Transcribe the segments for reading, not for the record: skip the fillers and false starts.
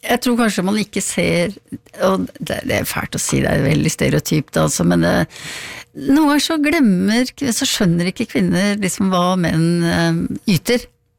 Jeg tror kanskje man ikke ser, og det fælt å si, det veldig stereotypt altså, men noen ganger så skjønner ikke kvinner liksom hva menn yter.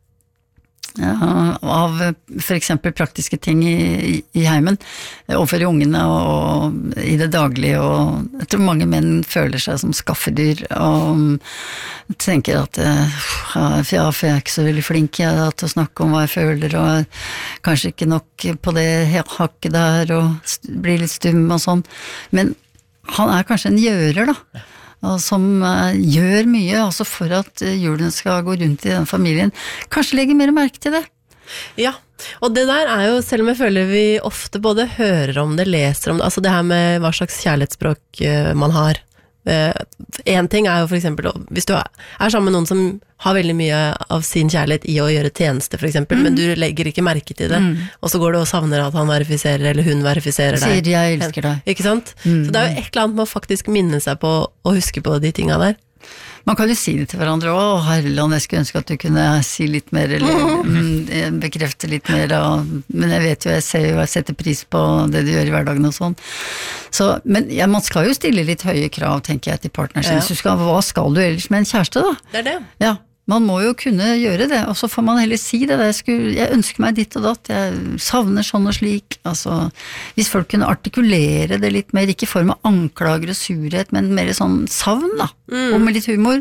Av for eksempel praktiske ting i heimen, overfor ungene og i det daglige, og jeg tror mange menn føler seg som skaffedyr, og tenker at for jeg er ikke så veldig flink til å snakke om hva jeg føler, og kanskje ikke nok på det hakket der, og blir litt stum og sånn, men han kanskje en gjører da, som gjør mye også for at hjulene skal gå rundt i den familien. Kanskje legge mer merke til det. Ja, og det der jo, selv om jeg føler vi ofte både hører om det, leser om det, altså det her med hva slags kjærlighetsspråk man har. En ting jo for eksempel, hvis du sammen med noen som har veldig mye av sin kjærlighet i å gjøre tjeneste for eksempel, men du legger ikke merke til det, og så går du og savner at han verifiserer eller hun verifiserer deg. Sier jeg elsker deg. Ikke sant? Så det jo et eller annet med å faktisk minne seg på og huske på de tingene der. Man kan jo si det til hverandre, herreland, jeg skulle ønske at du kunne si litt mer, eller bekrefte litt mer, men jeg vet jo, jeg setter pris på det du gjør i hverdagen og sånn. Så, men man skal jo stille litt høye krav, tenker jeg, til partneren sin. Hva skal du ellers med en kjæreste da? Det det. Ja, man må jo kunne gjøre det, og så får man heller si det. Jeg ønsker meg ditt og datt, jeg savner sånn og slik. Altså, hvis folk kunne artikulere det litt mer, ikke i form av anklager og surhet, men mer sånn savn da, og med litt humor.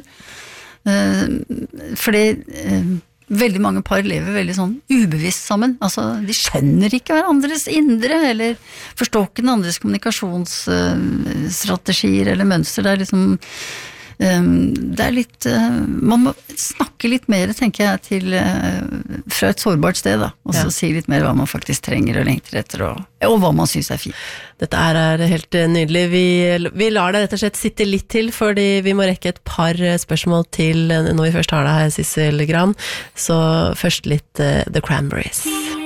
Fordi veldig mange par lever veldig sånn ubevisst sammen. Altså, de skjønner ikke hverandres indre, eller forstår ikke den andres kommunikasjonsstrategier eller mønster. Det liksom det litt man må snakke litt mer, tenker jeg, til fra et sårbart sted da, og så si litt mer hva man faktisk trenger og lengter etter, og hva man synes fint. Dette helt nydelig. Vi lar deg rett og slett sitte litt til, fordi vi må rekke et par spørsmål til når vi først har deg her, Sissel Gran. Så først litt The Cranberries.